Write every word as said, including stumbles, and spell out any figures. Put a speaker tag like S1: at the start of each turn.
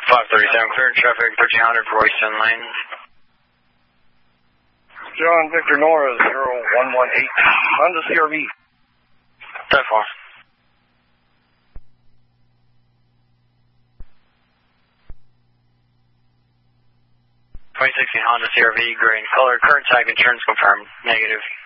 S1: five thirty-seven, clear traffic, thirteen hundred, Royston Lane.
S2: John Victor Nora, zero one one eight, Honda C R V.
S1: That far. twenty sixteen Honda C R V, gray in color, current tag insurance confirmed, negative.